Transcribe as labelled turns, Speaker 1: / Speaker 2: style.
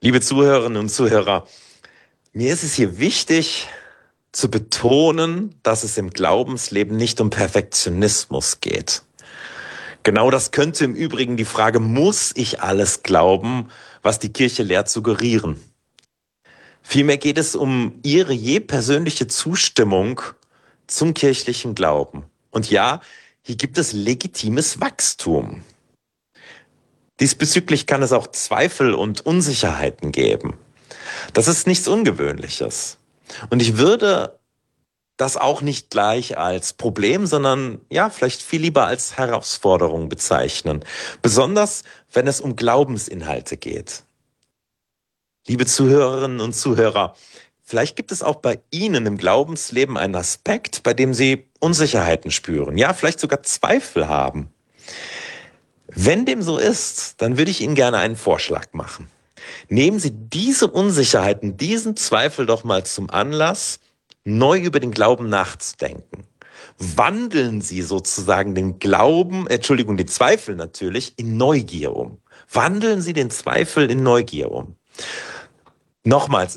Speaker 1: Liebe Zuhörerinnen und Zuhörer, mir ist es hier wichtig zu betonen, dass es im Glaubensleben nicht um Perfektionismus geht. Genau das könnte im Übrigen die Frage, muss ich alles glauben, was die Kirche lehrt, suggerieren. Vielmehr geht es um Ihre je persönliche Zustimmung zum kirchlichen Glauben. Und ja, hier gibt es legitimes Wachstum. Diesbezüglich kann es auch Zweifel und Unsicherheiten geben. Das ist nichts Ungewöhnliches. Und ich würde das auch nicht gleich als Problem, sondern ja, vielleicht viel lieber als Herausforderung bezeichnen. Besonders, wenn es um Glaubensinhalte geht. Liebe Zuhörerinnen und Zuhörer, vielleicht gibt es auch bei Ihnen im Glaubensleben einen Aspekt, bei dem Sie Unsicherheiten spüren, ja, vielleicht sogar Zweifel haben. Wenn dem so ist, dann würde ich Ihnen gerne einen Vorschlag machen. Nehmen Sie diese Unsicherheiten, diesen Zweifel doch mal zum Anlass, neu über den Glauben nachzudenken. Wandeln Sie sozusagen den den Zweifel natürlich, in Neugier um. Wandeln Sie den Zweifel in Neugier um. Nochmals,